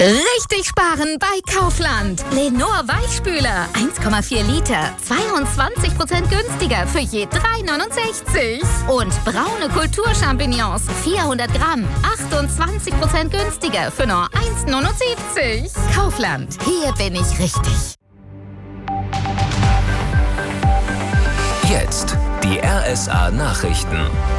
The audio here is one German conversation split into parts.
Richtig sparen bei Kaufland. Lenor Weichspüler 1,4 Liter, 22% günstiger für je 3,69. Und braune Kulturchampignons 400 Gramm, 28% günstiger für nur 1,79. Kaufland, hier bin ich richtig. Jetzt die RSA-Nachrichten.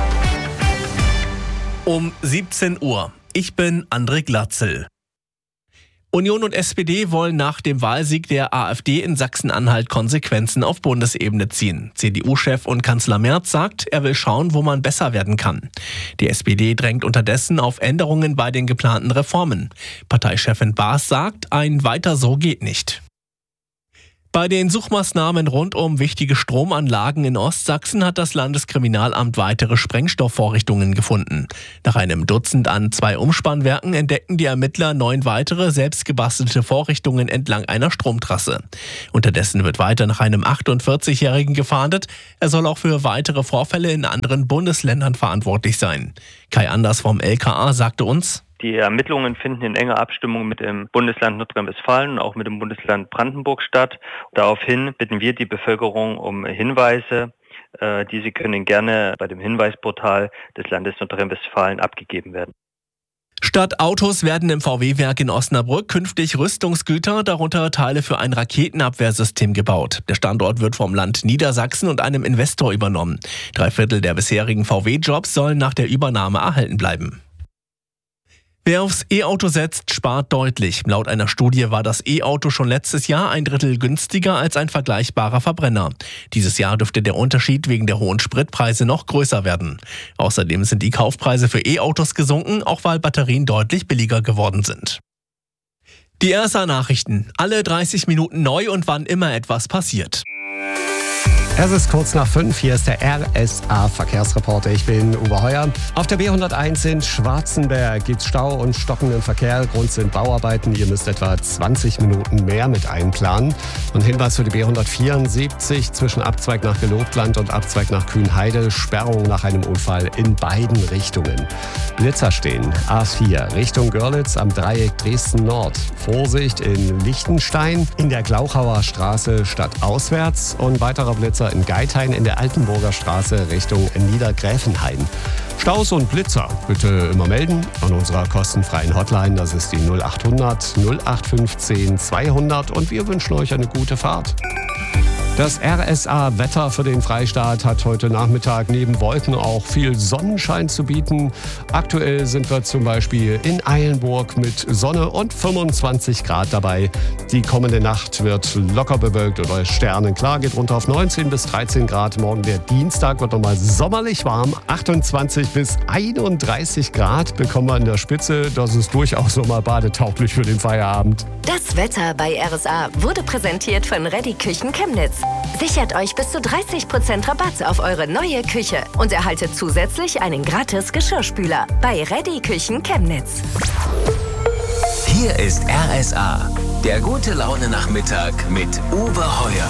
Um 17 Uhr. Ich bin André Glatzel. Union und SPD wollen nach dem Wahlsieg der AfD in Sachsen-Anhalt Konsequenzen auf Bundesebene ziehen. CDU-Chef und Kanzler Merz sagt, er will schauen, wo man besser werden kann. Die SPD drängt unterdessen auf Änderungen bei den geplanten Reformen. Parteichefin Baas sagt, ein Weiter so geht nicht. Bei den Suchmaßnahmen rund um wichtige Stromanlagen in Ostsachsen hat das Landeskriminalamt weitere Sprengstoffvorrichtungen gefunden. Nach einem Dutzend an 2 Umspannwerken entdeckten die Ermittler 9 weitere selbstgebastelte Vorrichtungen entlang einer Stromtrasse. Unterdessen wird weiter nach einem 48-Jährigen gefahndet. Er soll auch für weitere Vorfälle in anderen Bundesländern verantwortlich sein. Kai Anders vom LKA sagte uns: Die Ermittlungen finden in enger Abstimmung mit dem Bundesland Nordrhein-Westfalen und auch mit dem Bundesland Brandenburg statt. Daraufhin bitten wir die Bevölkerung um Hinweise. Diese können gerne bei dem Hinweisportal des Landes Nordrhein-Westfalen abgegeben werden. Statt Autos werden im VW-Werk in Osnabrück künftig Rüstungsgüter, darunter Teile für ein Raketenabwehrsystem gebaut. Der Standort wird vom Land Niedersachsen und einem Investor übernommen. 3/4 der bisherigen VW-Jobs sollen nach der Übernahme erhalten bleiben. Wer aufs E-Auto setzt, spart deutlich. Laut einer Studie war das E-Auto schon letztes Jahr 1/3 günstiger als ein vergleichbarer Verbrenner. Dieses Jahr dürfte der Unterschied wegen der hohen Spritpreise noch größer werden. Außerdem sind die Kaufpreise für E-Autos gesunken, auch weil Batterien deutlich billiger geworden sind. Die RSA-Nachrichten. Alle 30 Minuten neu und wann immer etwas passiert. Es ist kurz nach 5, hier ist der RSA-Verkehrsreporter. Ich bin Uwe Heuer. Auf der B101 in Schwarzenberg gibt es Stau und stockenden Verkehr. Grund sind Bauarbeiten. Ihr müsst etwa 20 Minuten mehr mit einplanen. Und Hinweis für die B174 zwischen Abzweig nach Gelobtland und Abzweig nach Kühnheide. Sperrung nach einem Unfall in beiden Richtungen. Blitzer stehen. A4 Richtung Görlitz am Dreieck Dresden-Nord. Vorsicht in Lichtenstein, in der Glauchauer Straße stadtauswärts und weiterer Blitzer in Geithain in der Altenburger Straße Richtung Niedergräfenhain. Staus und Blitzer bitte immer melden an unserer kostenfreien Hotline. Das ist die 0800 0815 200 und wir wünschen euch eine gute Fahrt. Das RSA-Wetter für den Freistaat hat heute Nachmittag neben Wolken auch viel Sonnenschein zu bieten. Aktuell sind wir zum Beispiel in Eilenburg mit Sonne und 25 Grad dabei. Die kommende Nacht wird locker bewölkt oder sternenklar, geht runter auf 19 bis 13 Grad. Morgen der Dienstag wird nochmal sommerlich warm. 28 bis 31 Grad bekommen wir in der Spitze. Das ist durchaus nochmal badetauglich für den Feierabend. Das Wetter bei RSA wurde präsentiert von Reddy Küchen Chemnitz. Sichert euch bis zu 30% Rabatt auf eure neue Küche und erhaltet zusätzlich einen gratis Geschirrspüler bei Reddy Küchen Chemnitz. Hier ist RSA, der gute Laune-Nachmittag mit Uwe Heuer.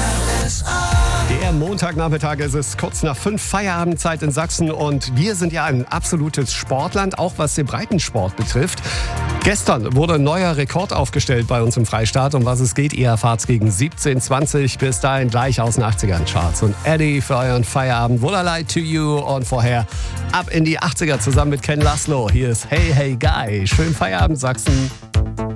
Der Montagnachmittag, es ist kurz nach 5 Feierabendzeit in Sachsen und wir sind ja ein absolutes Sportland, auch was den Breitensport betrifft. Gestern wurde ein neuer Rekord aufgestellt bei uns im Freistaat. Um was es geht, ihr erfahrt's gegen 17:20. Bis dahin gleich aus den 80ern Charts. Und Eddie für euren Feierabend. Would I Lie to You? Und vorher ab in die 80er zusammen mit Ken Laszlo. Hier ist Hey Hey Guy. Schönen Feierabend, Sachsen.